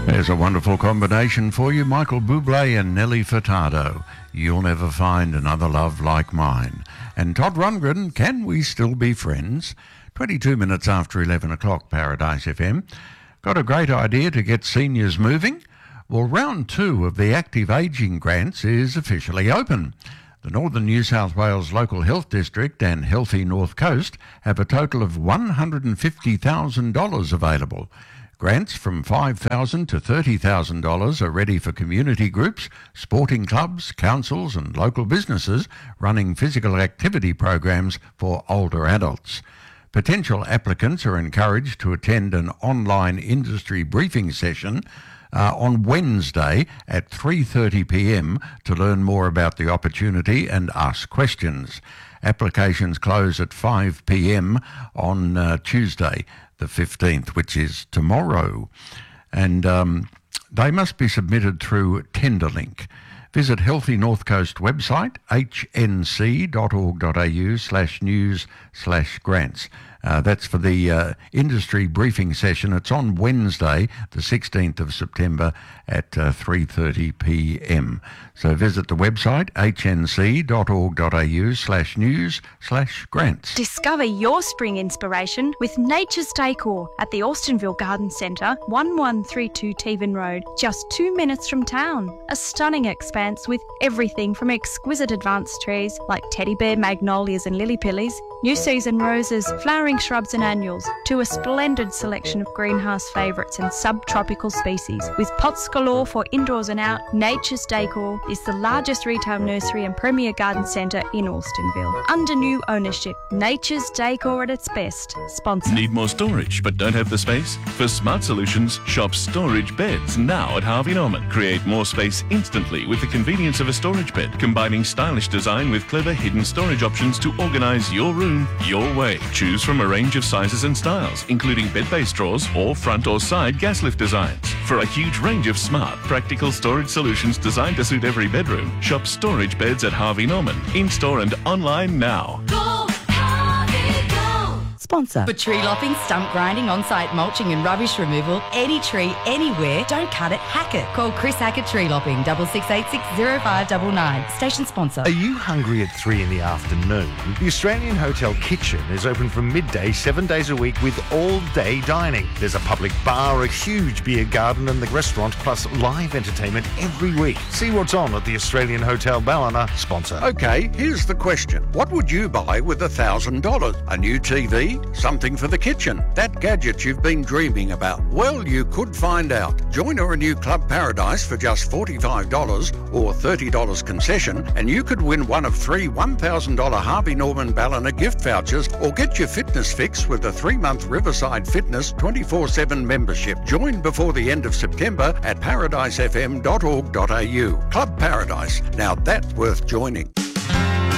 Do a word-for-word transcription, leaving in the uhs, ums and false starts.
There's a wonderful combination for you, Michael Bublé and Nelly Furtado. You'll never find another love like mine. And Todd Rundgren, Can We Still Be Friends? twenty-two minutes after eleven o'clock, Paradise F M. Got a great idea to get seniors moving? Well, round two of the Active Ageing Grants is officially open. The Northern New South Wales Local Health District and Healthy North Coast have a total of one hundred fifty thousand dollars available. Grants from five thousand dollars to thirty thousand dollars are ready for community groups, sporting clubs, councils and local businesses running physical activity programs for older adults. Potential applicants are encouraged to attend an online industry briefing session uh, on Wednesday at three thirty p m to learn more about the opportunity and ask questions. Applications close at five p m on uh, Tuesday, the fifteenth, which is tomorrow. And um, they must be submitted through Tenderlink. Visit Healthy North Coast website, h n c dot org dot a u slash news slash grants. Uh, that's for the uh, industry briefing session. It's on Wednesday, the sixteenth of September at uh, three thirty p m. So visit the website, h n c dot org dot a u slash news slash grants. Discover your spring inspiration with Nature's Decor at the Austinville Garden Centre, one one three two Tevan Road, just two minutes from town. A stunning expanse with everything from exquisite advanced trees like teddy bear magnolias and lily pillies, new season roses, flowering shrubs and annuals, to a splendid selection of greenhouse favourites and subtropical species. With pots galore for indoors and out, Nature's Decor is the largest retail nursery and premier garden centre in Austinville. Under new ownership, Nature's Decor at its best. Sponsor. Need more storage but don't have the space? For Smart Solutions, shop Storage Beds now at Harvey Norman. Create more space instantly with the convenience of a storage bed, combining stylish design with clever hidden storage options to organise your room your way. Choose from a range of sizes and styles, including bed-based drawers or front or side gas lift designs. For a huge range of smart, practical storage solutions designed to suit every bedroom, shop Storage Beds at Harvey Norman, in-store and online now. Go, Harvey, go! Sponsor. For tree lopping, stump grinding, on-site mulching and rubbish removal, any tree, anywhere, don't cut it, hack it. Call Chris Hackett Tree Lopping, double six eight six zero five nine nine. Station sponsor. Are you hungry at three in the afternoon? The Australian Hotel Kitchen is open from midday, seven days a week with all-day dining. There's a public bar, a huge beer garden and the restaurant, plus live entertainment every week. See what's on at the Australian Hotel Ballina, sponsor. Okay, here's the question. What would you buy with one thousand dollars? A new T V? Something for the kitchen? That gadget you've been dreaming about? Well, you could find out. Join or renew Club Paradise for just forty-five dollars or thirty dollars concession, and you could win one of three one thousand dollars Harvey Norman Ballina gift vouchers, or get your fitness fix with a three-month Riverside Fitness twenty-four seven membership. Join before the end of September at paradise f m dot org dot a u. Club Paradise. Now that's worth joining.